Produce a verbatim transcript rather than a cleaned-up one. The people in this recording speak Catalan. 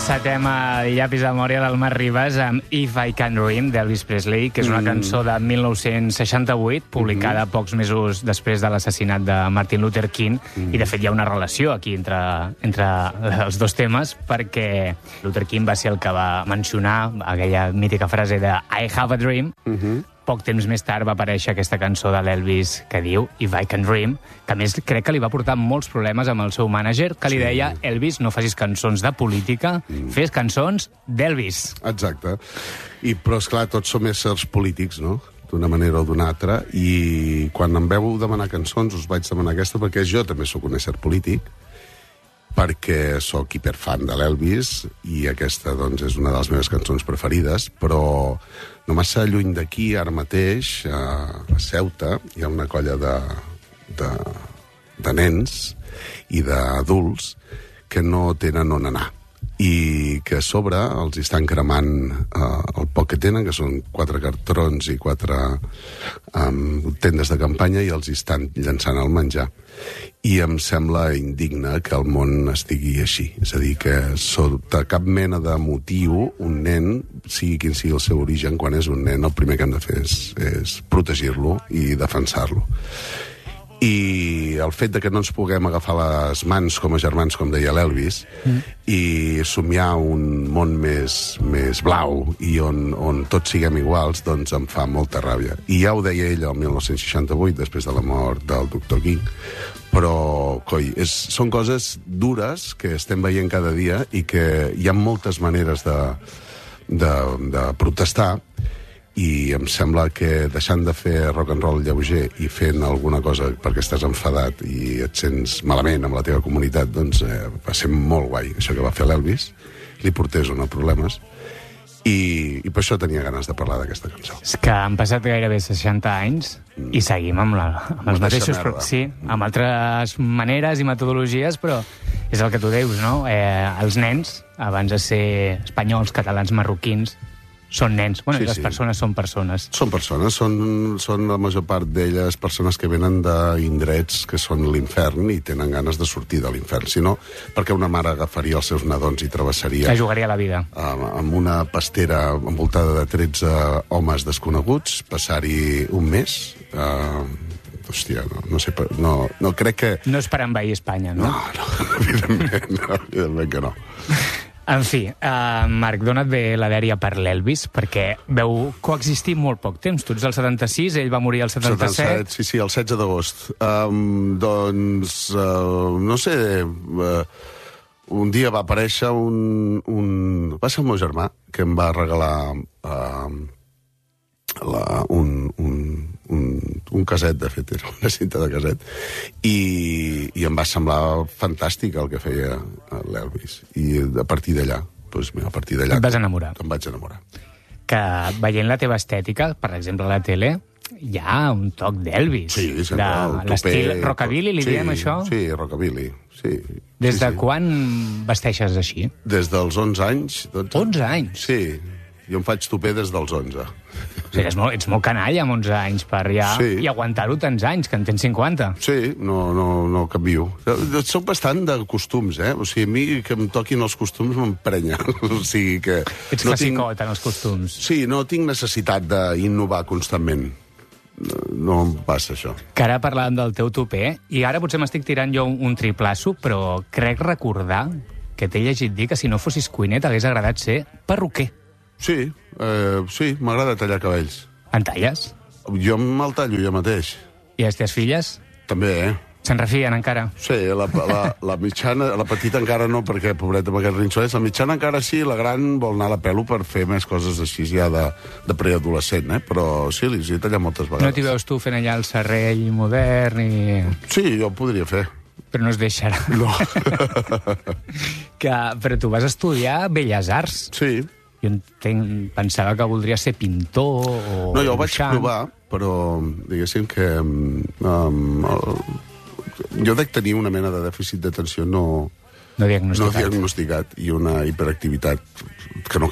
Encetem el llapis de memòria del Marc Ribas amb If I Can Dream, d'Elvis Presley, que és una mm. cançó de mil nou-cents seixanta-vuit, publicada mm -hmm. pocs mesos després de l'assassinat de Martin Luther King, mm. i de fet hi ha una relació aquí entre, entre els dos temes, perquè Luther King va ser el que va mencionar aquella mítica frase de I have a dream. Mm -hmm. Poc temps més tard va aparèixer aquesta cançó de l'Elvis que diu If I Can Dream, que a més crec que li va portar molts problemes amb el seu mànager, que li sí. deia, Elvis, no facis cançons de política, mm. fes cançons d'Elvis. Exacte. I, però, esclar, tots som éssers polítics, no?, d'una manera o d'una altra, i quan em veu demanar cançons us vaig demanar aquesta perquè jo també sóc un ésser polític, perquè sóc hiperfan de l'Elvis i aquesta, doncs, és una de les meves cançons preferides, però no massa lluny d'aquí, ara mateix, a Ceuta, hi ha una colla de, de, de nens i d'adults que no tenen on anar i que a sobre els estan cremant eh, el poc que tenen, que són quatre cartrons i quatre um, tendes de campanya, i els estan llançant el menjar. I em sembla indigne que el món estigui així. És a dir, que sota cap mena de motiu, un nen, sigui quin sigui el seu origen, quan és un nen, el primer que hem de fer és, és protegir-lo i defensar-lo. I el fet de que no ens puguem agafar les mans com a germans, com deia l'Elvis, mm. i somiar un món més, més blau i on, on tots siguem iguals, doncs em fa molta ràbia. I ja ho deia ell el mil nou-cents seixanta-vuit, després de la mort del doctor King, però, coi, és, són coses dures que estem veient cada dia i que hi ha moltes maneres de, de, de protestar, i em sembla que deixant de fer rock and roll lleuger i fent alguna cosa perquè estàs enfadat i et sents malament amb la teva comunitat, doncs eh, va ser molt guai això que va fer l'Elvis, li portés o no problemes, i, i per això tenia ganes de parlar d'aquesta cançó. És que han passat gairebé seixanta anys mm. i seguim amb, la, amb els mateixos... Merda. Sí, amb altres maneres i metodologies, però és el que tu dius, no? Eh, els nens, abans de ser espanyols, catalans, marroquins, són nens. Bueno, sí, i les sí. persones són persones. Són persones, són, són la major part d'elles persones que venen d'indrets que són l'infern i tenen ganes de sortir de l'infern. Si no, perquè una mare agafaria els seus nadons i travessaria... Que jugaria la vida. Amb, amb una pastera envoltada de tretze homes desconeguts, passar-hi un mes... Uh, hòstia, no, no sé... No, no, crec que... No és per envair Espanya, no? No, no, evidentment, no, evidentment que no. En fi, uh, Marc, dona't bé la dèria per l'Elvis, perquè veu coexistir molt poc temps. Tu ets del setanta-sis, ell va morir el setanta-set. setanta-set, sí, sí, el setze d'agost. Um, doncs, uh, no sé, uh, un dia va aparèixer un, un... Va ser el meu germà, que em va regalar uh, la, un... un Un, un caset, de fet, era una cinta de caset, i, i em va semblar fantàstic el que feia l'Elvis. I a partir d'allà, doncs, a partir d'allà... Et vas enamorar. Em vaig enamorar. Que veient la teva estètica, per exemple, a la tele, hi ha un toc d'Elvis. Sí, sempre. De l'estil rockabilly, li sí, diem això? Sí, rockabilly, sí. Des sí, de sí. quan vesteixes així? Des dels onze anys. dotze. onze anys? Sí. Jo em faig tupé des dels onze. O sigui, ets molt, ets molt canalla amb onze anys per ja... Sí. I aguantar-ho tants anys, que en tens cinquanta. Sí, no, no, no canvio. Soc bastant de costums, eh? O sigui, a mi que em toquin els costums m'emprenya. O sigui que... Ets no classicot tinc... en els costums. Sí, no tinc necessitat d'innovar constantment. No, no em passa això. Que ara parlàvem del teu tupé, i ara potser m'estic tirant jo un, un triplasso, però crec recordar que t'he llegit dir que si no fossis cuiner t'hagués agradat ser perruquer. Sí, eh, sí, m'agrada tallar cabells. En talles? Jo me'l tallo jo mateix. I les teves filles? També, eh? Se'n refien encara? Sí, la, la, la mitjana, la petita encara no, perquè, pobreta, amb aquest rinxolets, la mitjana encara sí, la gran vol anar a la pelo per fer més coses així ja de, de preadolescent, eh? Però sí, li he tallat moltes vegades. No t'hi veus tu fent allà el serrell modern i... Sí, jo ho podria fer. Però no es deixarà. No. que, però tu vas estudiar Belles Arts. Sí. Jo entenc, pensava que voldria ser pintor o... No, jo ho vaig dibuixant. provar, però diguéssim que... Um, el, jo dec tenir una mena de dèficit d'atenció no, no diagnosticat. no diagnosticat i una hiperactivitat que no